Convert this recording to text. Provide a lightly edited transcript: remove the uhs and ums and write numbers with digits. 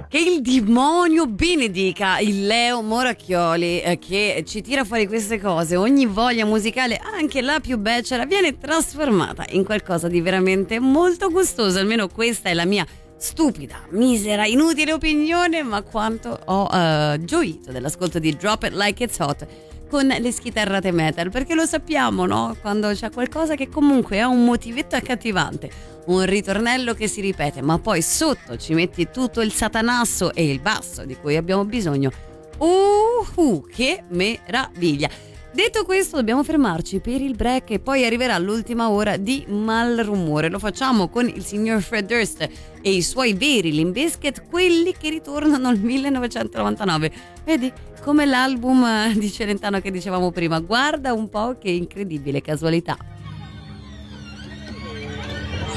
Che il demonio benedica il Leo Moracchioli, che ci tira fuori queste cose. Ogni voglia musicale, anche la più becera, viene trasformata in qualcosa di veramente molto gustoso. Almeno questa è la mia stupida, misera, inutile opinione, ma quanto ho gioito dell'ascolto di Drop It Like It's Hot con le schitarrate metal, perché lo sappiamo, no? Quando c'è qualcosa che comunque ha un motivetto accattivante, un ritornello che si ripete, ma poi sotto ci metti tutto il satanasso e il basso di cui abbiamo bisogno. Che meraviglia! Detto questo, dobbiamo fermarci per il break e poi arriverà l'ultima ora di Malrumore. Lo facciamo con il signor Fred Durst e i suoi veri Limp Bizkit, quelli che ritornano nel 1999. Vedi, come l'album di Celentano che dicevamo prima. Guarda un po' che incredibile casualità.